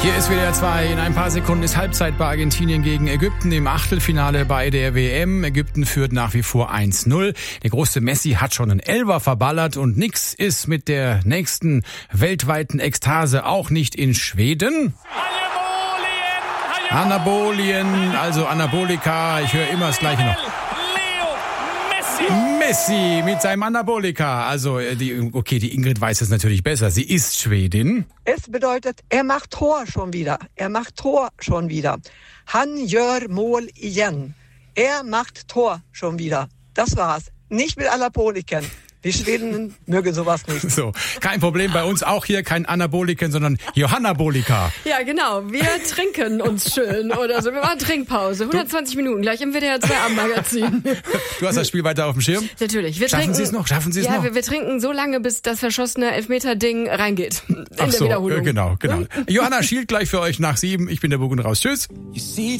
Hier ist WDR 2. In ein paar Sekunden ist Halbzeit bei Argentinien gegen Ägypten im Achtelfinale bei der WM. Ägypten führt nach wie vor 1-0. Der große Messi hat schon einen Elfer verballert und nix ist mit der nächsten weltweiten Ekstase, auch nicht in Schweden. Anabolien, also Anabolika. Ich höre immer das Gleiche noch. Messi mit seinem Anabolika. Also, die Ingrid weiß es natürlich besser. Sie ist Schwedin. Es bedeutet, er macht Tor schon wieder. Han gör mål igen. Er macht Tor schon wieder. Das war's. Nicht mit Anaboliken. Die Schweden mögen sowas nicht. So, kein Problem bei uns auch hier, kein Anaboliken, sondern Johannabolika. Ja, genau. Wir trinken uns schön oder so. Wir machen Trinkpause. 120 Minuten gleich im WDR 2 Abendmagazin. Du hast das Spiel weiter auf dem Schirm? Natürlich. Schaffen Sie es noch? Ja, wir trinken so lange, bis das verschossene Elfmeter-Ding reingeht. In der Wiederholung. Genau. Johanna schielt gleich für euch nach 7. Ich bin der Bogen raus. Tschüss.